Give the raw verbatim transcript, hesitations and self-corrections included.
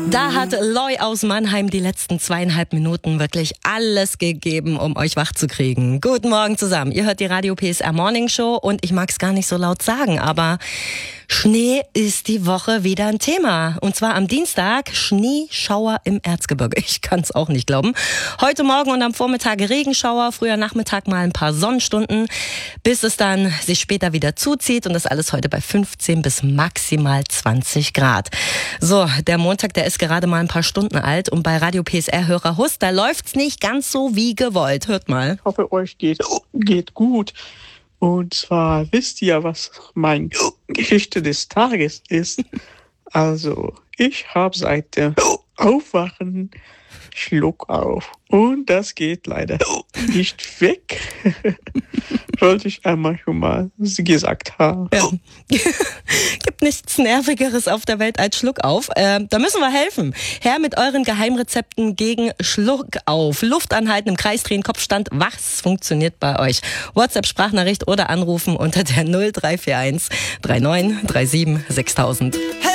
Da hat Loy aus Mannheim die letzten zweieinhalb Minuten wirklich alles gegeben, um euch wach zu kriegen. Guten Morgen zusammen. Ihr hört die Radio P S R Morning Show und ich mag es gar nicht so laut sagen, aber Schnee ist die Woche wieder ein Thema. Und zwar am Dienstag Schneeschauer im Erzgebirge. Ich kann es auch nicht glauben. Heute Morgen und am Vormittag Regenschauer, früher Nachmittag mal ein paar Sonnenstunden, bis es dann sich später wieder zuzieht und das alles heute bei fünfzehn bis maximal zwanzig Grad. So, der Montag, der ist gerade mal ein paar Stunden alt und bei Radio P S R-Hörer Hust, da läuft's nicht ganz so wie gewollt. Hört mal. Ich hoffe, euch geht, geht gut. Und zwar wisst ihr, was meine Geschichte des Tages ist. Also, ich habe seit dem Aufwachen Schluck auf. Und das geht leider nicht weg. Wollte ich einmal schon mal gesagt haben. Ja. Gibt nichts Nervigeres auf der Welt als Schluck auf. Äh, da müssen wir helfen. Her mit euren Geheimrezepten gegen Schluck auf. Luft anhalten, im Kreis drehen, Kopfstand. Was funktioniert bei euch? WhatsApp, Sprachnachricht oder anrufen unter der null drei vier eins drei neun drei sieben sechstausend.